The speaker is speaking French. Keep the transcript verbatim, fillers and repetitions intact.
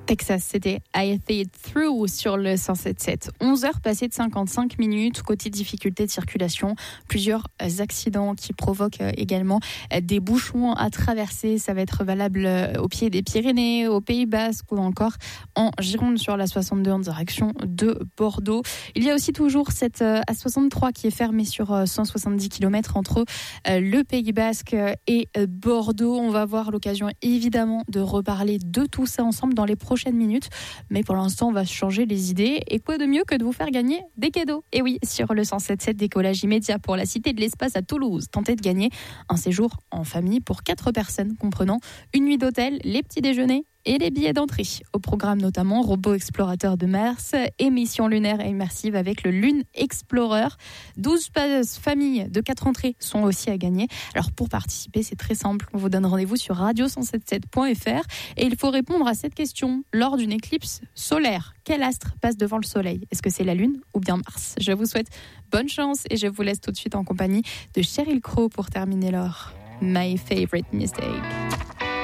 Texas, c'était I See It Through sur le cent sept sept. onze heures passées de cinquante-cinq minutes. Côté difficulté de circulation, plusieurs accidents qui provoquent également des bouchons à traverser. Ça va être valable au pied des Pyrénées, au Pays Basque ou encore en Gironde sur la soixante-deux en direction de Bordeaux. Il y a aussi toujours cette A soixante-trois qui est fermée sur cent soixante-dix kilomètres entre le Pays Basque et Bordeaux. On va avoir l'occasion évidemment de reparler de tout ça ensemble dans les prochaines minutes, mais pour l'instant on va changer les idées, et quoi de mieux que de vous faire gagner des cadeaux. Et oui, sur le cent sept sept, décollage immédiat pour la Cité de l'Espace à Toulouse. Tentez de gagner un séjour en famille pour quatre personnes comprenant une nuit d'hôtel, les petits déjeuners et les billets d'entrée. Au programme notamment Robot Explorateur de Mars, émission lunaire et immersive avec le Lune Explorer. douze familles de quatre entrées sont aussi à gagner. Alors pour participer, c'est très simple. On vous donne rendez-vous sur radio cent soixante-dix-sept point f r et il faut répondre à cette question. Lors d'une éclipse solaire, quel astre passe devant le Soleil ? Est-ce que c'est la Lune ou bien Mars ? Je vous souhaite bonne chance et je vous laisse tout de suite en compagnie de Sheryl Crow pour terminer l'heure. My Favorite Mistake.